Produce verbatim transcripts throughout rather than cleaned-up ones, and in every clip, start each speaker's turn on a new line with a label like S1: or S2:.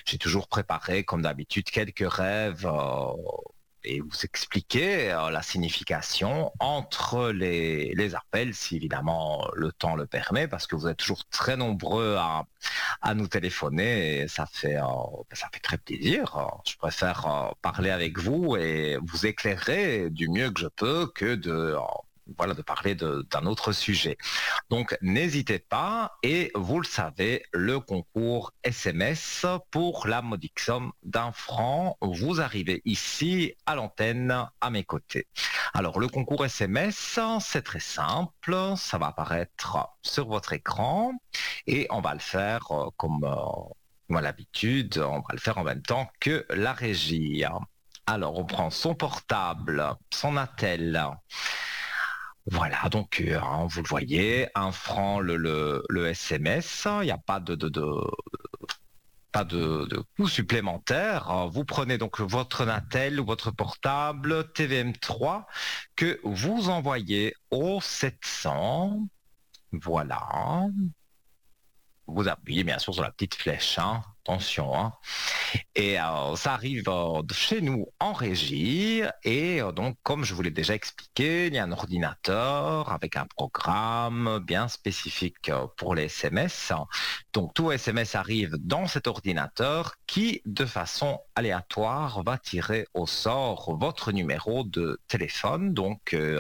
S1: j'ai toujours préparé, comme d'habitude, quelques rêves euh, et vous expliquer euh, la signification entre les, les appels, si évidemment le temps le permet, parce que vous êtes toujours très nombreux à, à nous téléphoner et ça fait, euh, ça fait très plaisir. Je préfère euh, parler avec vous et vous éclairer du mieux que je peux que de... euh, voilà, de parler de- d'un autre sujet. Donc, n'hésitez pas et vous le savez, le concours S M S pour la modique somme d'un franc, vous arrivez ici à l'antenne à mes côtés. Alors, le concours S M S, c'est très simple, ça va apparaître sur votre écran et on va le faire euh, comme, euh, comme à l'habitude, on va le faire en même temps que la régie. Alors, on prend son portable, son attel. Voilà, donc euh, hein, vous le voyez, un franc le, le, le S M S, il n'y a pas de, de, de pas de, de coût supplémentaire. Euh, Vous prenez donc votre Natel ou votre portable T V M trois que vous envoyez au sept cents. Voilà. Vous appuyez bien sûr sur la petite flèche, hein. Attention, hein. Et euh, ça arrive euh, de chez nous en régie. Et euh, donc, comme je vous l'ai déjà expliqué, il y a un ordinateur avec un programme bien spécifique euh, pour les S M S. Donc, tout S M S arrive dans cet ordinateur qui, de façon aléatoire, va tirer au sort votre numéro de téléphone. Donc, euh,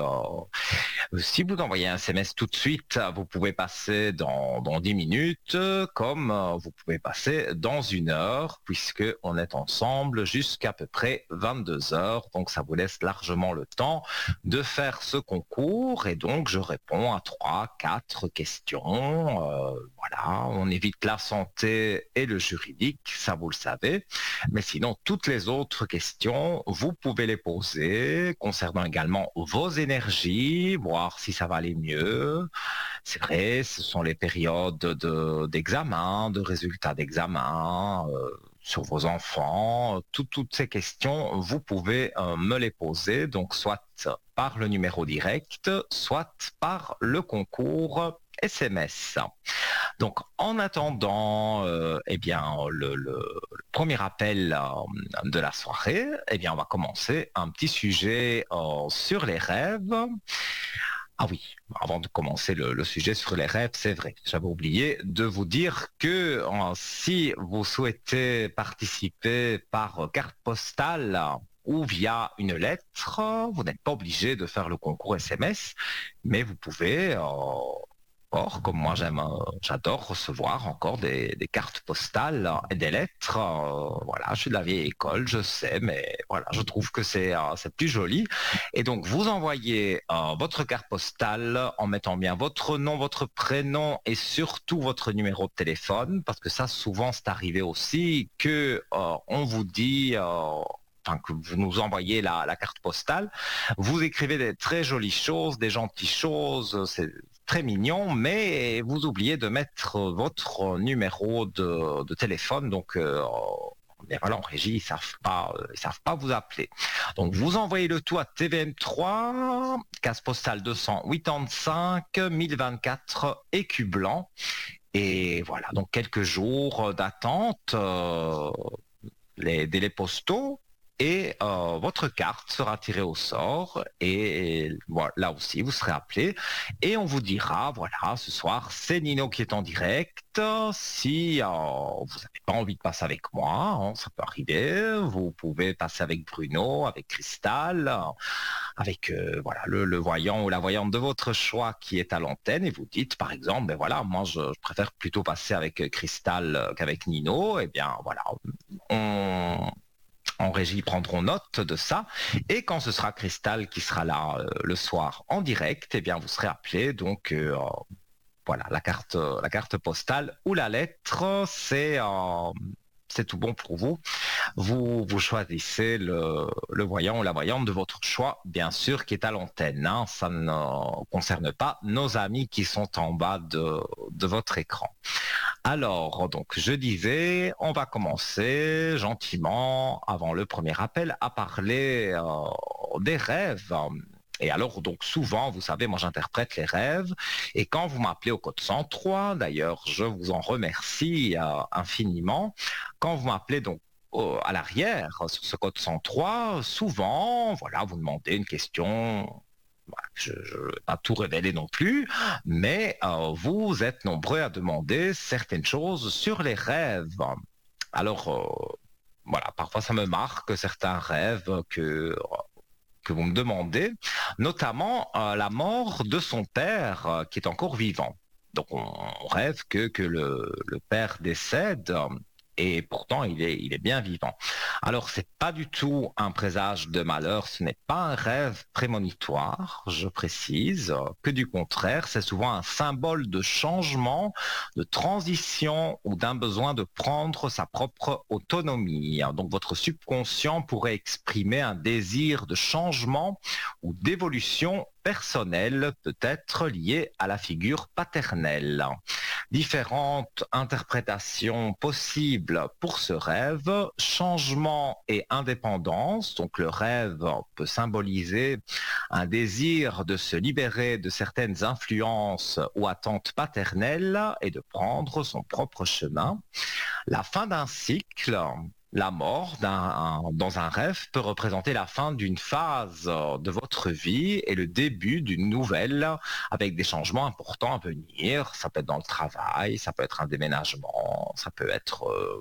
S1: si vous envoyez un S M S tout de suite, vous pouvez passer dans, dans dix minutes, comme euh, vous pouvez passer dans une heure, puisque on est ensemble jusqu'à peu près vingt-deux heures. Donc ça vous laisse largement le temps de faire ce concours. Et donc je réponds à trois, quatre questions. Euh, voilà, on évite la santé et le juridique, ça vous le savez. Mais sinon, toutes les autres questions, vous pouvez les poser concernant également vos énergies, voir si ça va aller mieux. C'est vrai, ce sont les périodes de- d'examen, de résultats d'examen, euh, sur vos enfants. Tout- toutes ces questions, vous pouvez euh, me les poser, donc soit par le numéro direct, soit par le concours S M S. Donc, en attendant, euh, eh bien, le, le- le premier appel euh, de la soirée, eh bien, on va commencer un petit sujet euh, sur les rêves. Ah oui, avant de commencer le, le sujet sur les rêves, c'est vrai, j'avais oublié de vous dire que euh, si vous souhaitez participer par euh, carte postale euh, ou via une lettre, euh, vous n'êtes pas obligé de faire le concours S M S, mais vous pouvez euh, Or, comme moi j'aime, euh, j'adore recevoir encore des, des cartes postales euh, et des lettres. Euh, voilà, je suis de la vieille école, je sais, mais voilà, je trouve que c'est euh, c'est plus joli. Et donc, vous envoyez euh, votre carte postale en mettant bien votre nom, votre prénom et surtout votre numéro de téléphone, parce que ça, souvent, c'est arrivé aussi que euh, on vous dit. Euh, Enfin, que vous nous envoyez la, la carte postale, vous écrivez des très jolies choses, des gentilles choses, c'est très mignon, mais vous oubliez de mettre votre numéro de, de téléphone, donc euh, mais voilà, en régie, ils savent pas, euh, ils savent pas vous appeler. Donc vous envoyez le tout à T V M trois, case postale deux cent quatre-vingt-cinq, mille vingt-quatre, Écu Blanc. Et voilà, donc quelques jours d'attente, euh, les délais postaux. Et euh, votre carte sera tirée au sort et voilà, là aussi vous serez appelé et on vous dira voilà ce soir c'est Nino qui est en direct. Si euh, vous n'avez pas envie de passer avec moi, hein, ça peut arriver, vous pouvez passer avec Bruno, avec Cristal, euh, avec euh, voilà le, le voyant ou la voyante de votre choix qui est à l'antenne et vous dites par exemple ben voilà moi je, je préfère plutôt passer avec Cristal euh, qu'avec Nino. Et bien voilà, on en régie prendront note de ça. Et quand ce sera Cristal qui sera là euh, le soir en direct, eh bien vous serez appelé. Donc euh, voilà, la carte, la carte postale ou la lettre, c'est euh, c'est tout bon pour vous. Vous, vous choisissez le, le voyant ou la voyante de votre choix, bien sûr, qui est à l'antenne, hein. Ça ne concerne pas nos amis qui sont en bas de, de votre écran. Alors, donc, je disais, on va commencer gentiment, avant le premier appel, à parler euh, des rêves. Et alors, donc, souvent, vous savez, moi, j'interprète les rêves. Et quand vous m'appelez au code cent trois, d'ailleurs, je vous en remercie euh, infiniment. quand vous m'appelez donc au- à l'arrière sur ce code cent trois, souvent, voilà, vous demandez une question. Voilà, je ne vais pas tout révéler non plus, mais euh, vous êtes nombreux à demander certaines choses sur les rêves. Alors, euh, voilà, parfois ça me marque certains rêves que que vous me demandez, notamment euh, la mort de son père euh, qui est encore vivant. Donc on, on rêve que, que le, le père décède euh, et pourtant il est, il est bien vivant. Alors c'est pas du tout un présage de malheur, ce n'est pas un rêve prémonitoire, je précise, euh, que du contraire, c'est souvent un symbole de changement, de transition ou d'un besoin de prendre sa propre autonomie. Donc votre subconscient pourrait exprimer un désir de changement ou d'évolution personnelle, peut-être liée à la figure paternelle. Différentes interprétations possibles pour ce rêve, changement et indépendance. Donc le rêve peut symboliser un désir de se libérer de certaines influences ou attentes paternelles et de prendre son propre chemin. La fin d'un cycle, la mort d'un- dans un rêve peut représenter la fin d'une phase de votre vie et le début d'une nouvelle avec des changements importants à venir. Ça peut être dans le travail, ça peut être un déménagement, ça peut être euh,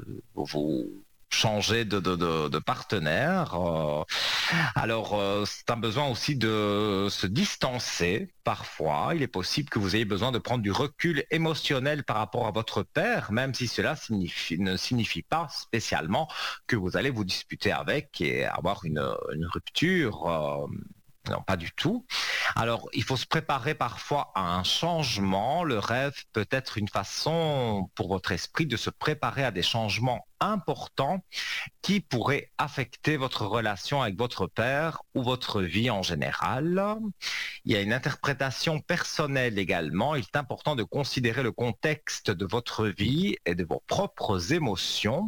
S1: vous changer de, de, de, de partenaire. Euh, alors, euh, c'est un besoin aussi de se distancer parfois. Il est possible que vous ayez besoin de prendre du recul émotionnel par rapport à votre père, même si cela signifie- ne signifie pas spécialement que vous allez vous disputer avec et avoir une, une rupture. Euh, non, pas du tout. Alors, il faut se préparer parfois à un changement. Le rêve peut être une façon pour votre esprit de se préparer à des changements importants qui pourrait affecter votre relation avec votre père ou votre vie en général. Il y a une interprétation personnelle également. Il est important de considérer le contexte de votre vie et de vos propres émotions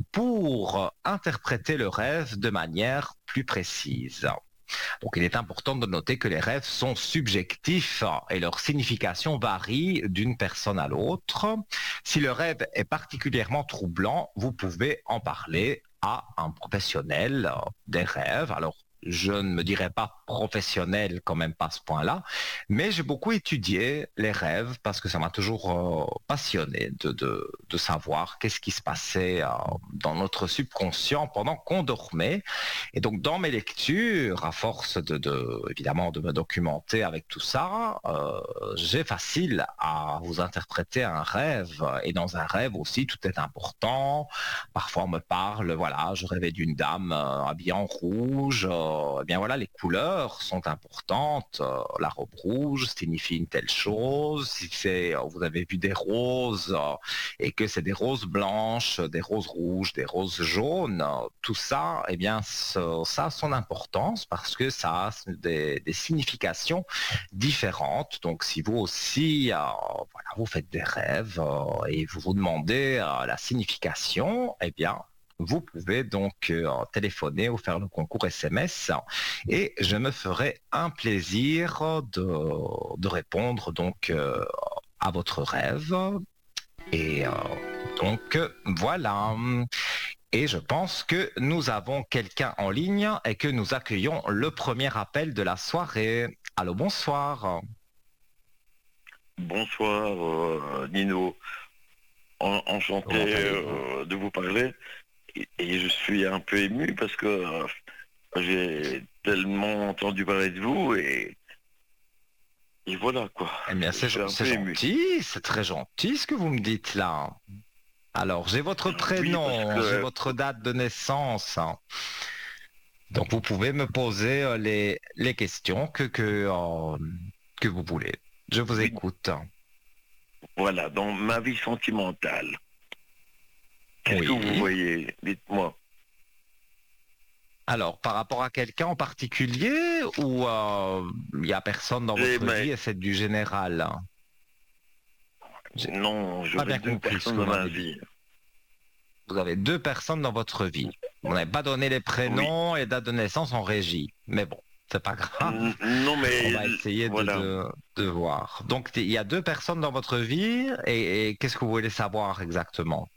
S1: pour interpréter le rêve de manière plus précise. Donc il est important de noter que les rêves sont subjectifs et leur signification varie d'une personne à l'autre. Si le rêve est particulièrement troublant, vous pouvez en parler à un professionnel des rêves. Alors je ne me dirais pas professionnel quand même pas à ce point-là, mais j'ai beaucoup étudié les rêves parce que ça m'a toujours euh, passionné de, de, de savoir qu'est-ce qui se passait euh, dans notre subconscient pendant qu'on dormait. Et donc, dans mes lectures, à force de, de évidemment, de me documenter avec tout ça, euh, j'ai facile à vous interpréter un rêve. Et dans un rêve aussi, tout est important. Parfois, on me parle, voilà, je rêvais d'une dame euh, habillée en rouge. Euh, eh bien voilà, les couleurs sont importantes. Euh, la robe rouge signifie une telle chose. Si c'est, euh, vous avez vu des roses euh, et que c'est des roses blanches, des roses rouges, des roses jaunes, euh, tout ça, eh bien, ce- ça a son importance parce que ça a des, des significations différentes. Donc, si vous aussi, euh, voilà, vous faites des rêves euh, et vous vous demandez euh, la signification, eh bien, vous pouvez donc euh, téléphoner ou faire le concours S M S et je me ferai un plaisir de, de répondre donc euh, à votre rêve. Et euh, donc voilà. Et je pense que nous avons quelqu'un en ligne et que nous accueillons le premier appel de la soirée. Allô, bonsoir.
S2: Bonsoir euh, Nino, En-
S1: Comment
S2: enchanté
S1: allez-vous?
S2: euh, de vous parler et, et je suis un peu ému parce que euh, j'ai tellement entendu parler de vous et, et voilà quoi,
S1: Eh bien,
S2: je
S1: c'est
S2: suis un
S1: c'est
S2: peu ému.
S1: gentil, c'est très gentil ce que vous me dites là. Alors, j'ai votre
S2: Oui parce
S1: prénom, j'ai
S2: que
S1: votre date de naissance. Donc, vous pouvez me poser euh, les, les questions que, que, euh, que vous voulez. Je vous
S2: oui
S1: écoute.
S2: voilà, dans ma vie sentimentale, qu'est-ce que vous
S1: Oui.
S2: voyez? Dites-moi.
S1: Alors, par rapport à quelqu'un en particulier ou euh, il n'y a personne dans
S2: Eh
S1: votre
S2: ben,
S1: vie et c'est du général? J'ai
S2: non,
S1: pas
S2: j'aurais
S1: bien
S2: deux
S1: compris ce
S2: personnes
S1: que vous
S2: dans ma
S1: m'avez dit.
S2: vie.
S1: Vous avez deux personnes dans votre vie. Vous n'avez pas donné les
S2: Oui.
S1: prénoms et date de naissance en régie. Mais bon, c'est pas
S2: N-
S1: grave.
S2: Non
S1: On
S2: mais
S1: va essayer de,
S2: voilà.
S1: de, de voir. Donc, il y a deux personnes dans votre vie et, et qu'est-ce que vous voulez savoir exactement?